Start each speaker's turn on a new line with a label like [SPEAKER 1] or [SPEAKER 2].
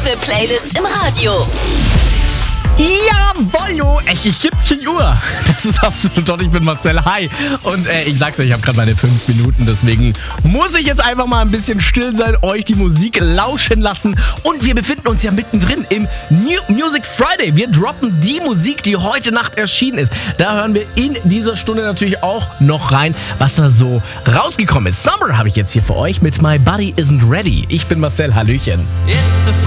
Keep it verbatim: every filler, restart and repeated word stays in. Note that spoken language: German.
[SPEAKER 1] beste Playlist im Radio.
[SPEAKER 2] Jawoll, jo, echt, ich siebzehn Uhr. Das ist absolut toll. Ich bin Marcel, hi. Und äh, ich sag's euch, ich habe gerade meine fünf Minuten, deswegen muss ich jetzt einfach mal ein bisschen still sein, euch die Musik lauschen lassen. Und wir befinden uns ja mittendrin im New Music Friday. Wir droppen die Musik, die heute Nacht erschienen ist. Da hören wir in dieser Stunde natürlich auch noch rein, was da so rausgekommen ist. Summer habe ich jetzt hier für euch mit My Body Isn't Ready. Ich bin Marcel, hallöchen.